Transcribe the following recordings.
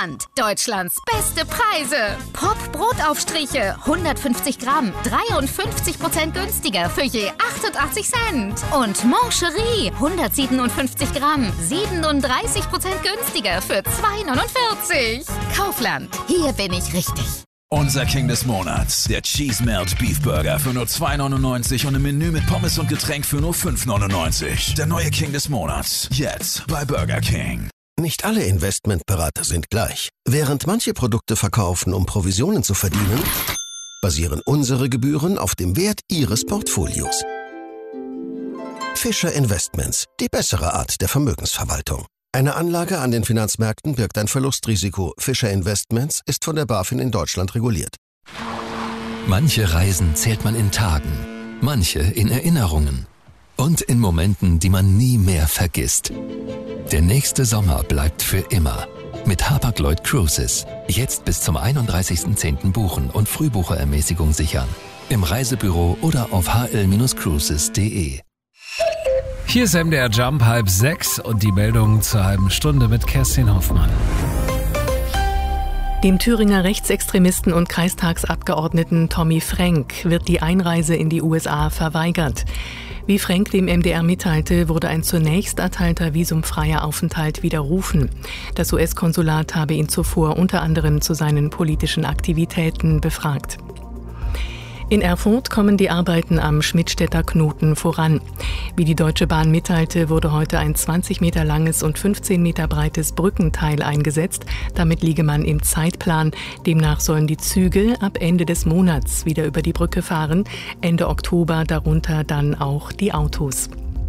Kaufland. Deutschlands beste Preise. Pop Brotaufstriche 150 Gramm 53% günstiger für je 88 Cent. Und Mancherie 157 Gramm 37% günstiger für 2,49. Kaufland. Hier bin ich richtig. Unser King des Monats, der Cheese Melt Beef Burger für nur 2,99 und im Menü mit Pommes und Getränk für nur 5,99. Der neue King des Monats, jetzt bei Burger King. Nicht alle Investmentberater sind gleich. Während manche Produkte verkaufen, um Provisionen zu verdienen, basieren unsere Gebühren auf dem Wert Ihres Portfolios. Fischer Investments, die bessere Art der Vermögensverwaltung. Eine Anlage an den Finanzmärkten birgt ein Verlustrisiko. Fischer Investments ist von der BaFin in Deutschland reguliert. Manche Reisen zählt man in Tagen, manche in Erinnerungen und in Momenten, die man nie mehr vergisst. Der nächste Sommer bleibt für immer. Mit Hapag-Lloyd Cruises. Jetzt bis zum 31.10. buchen und Frühbucherermäßigung sichern. Im Reisebüro oder auf hl-cruises.de. Hier ist MDR Jump 5:30 und die Meldung zur halben Stunde mit Kerstin Hoffmann. Dem Thüringer Rechtsextremisten und Kreistagsabgeordneten Tommy Frank wird die Einreise in die USA verweigert. Wie Frank dem MDR mitteilte, wurde ein zunächst erteilter visumfreier Aufenthalt widerrufen. Das US-Konsulat habe ihn zuvor unter anderem zu seinen politischen Aktivitäten befragt. In Erfurt kommen die Arbeiten am Schmidtstädter Knoten voran. Wie die Deutsche Bahn mitteilte, wurde heute ein 20 Meter langes und 15 Meter breites Brückenteil eingesetzt. Damit liege man im Zeitplan. Demnach sollen die Züge ab Ende des Monats wieder über die Brücke fahren. Ende Oktober darunter dann auch die Autos.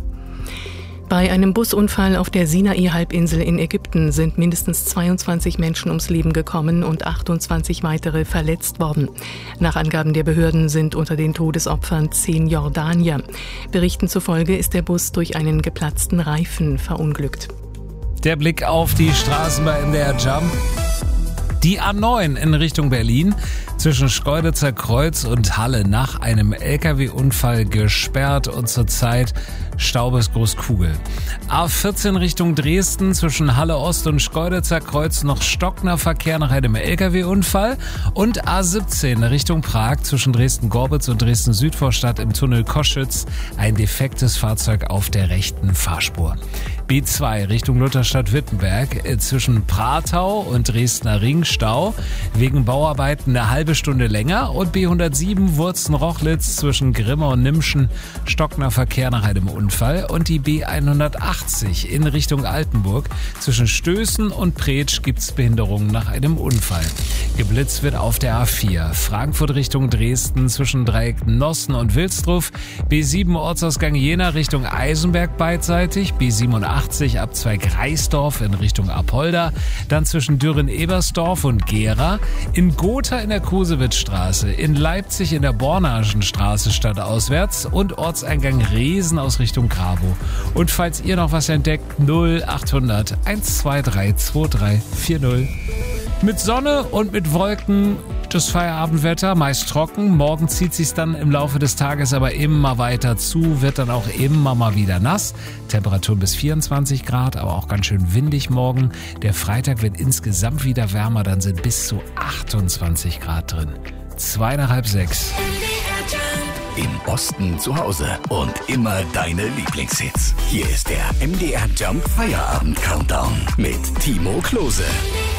Bei einem Busunfall auf der Sinai-Halbinsel in Ägypten sind mindestens 22 Menschen ums Leben gekommen und 28 weitere verletzt worden. Nach Angaben der Behörden sind unter den Todesopfern 10 Jordanier. Berichten zufolge ist der Bus durch einen geplatzten Reifen verunglückt. Der Blick auf die Straßen bei MDR Jump. Die A9 in Richtung Berlin zwischen Schkeuditzer Kreuz und Halle nach einem LKW-Unfall gesperrt und zurzeit Stau bis Großkugel. A14 Richtung Dresden zwischen Halle Ost und Schkeuditzer Kreuz noch stockender Verkehr nach einem LKW-Unfall und A17 Richtung Prag zwischen Dresden-Gorbitz und Dresden-Südvorstadt im Tunnel Koschütz ein defektes Fahrzeug auf der rechten Fahrspur. B2 Richtung Lutherstadt-Wittenberg zwischen Pratau und Dresdner Ring Stau wegen Bauarbeiten eine halbe Stunde länger und B107 Wurzen-Rochlitz zwischen Grimma und Nimschen stockender Verkehr nach einem Unfall und die B180 in Richtung Altenburg zwischen Stößen und Pretsch gibt's Behinderungen nach einem Unfall. Geblitzt wird auf der A4 Frankfurt Richtung Dresden zwischen Dreieck Nossen und Wilsdruff, B7 Ortsausgang Jena Richtung Eisenberg beidseitig, B87 Abzweig Reisdorf in Richtung Apolda, dann zwischen Dürren-Ebersdorf und Gera, in Gotha in der Kosewitzstraße, in Leipzig in der Bornagenstraße stadtauswärts und Ortseingang Reesen aus Richtung Gravo. Und falls ihr noch was entdeckt, 0800 123 2340. Mit Sonne und mit Wolken das Feierabendwetter, meist trocken. Morgen zieht sich's dann im Laufe des Tages aber immer weiter zu, wird dann auch immer mal wieder nass. Temperaturen bis 24 Grad, aber auch ganz schön windig morgen. Der Freitag wird insgesamt wieder wärmer, dann sind bis zu 28 Grad drin. 5:30. Im Osten zu Hause und immer deine Lieblingshits. Hier ist der MDR Jump Feierabend Countdown mit Timo Klose.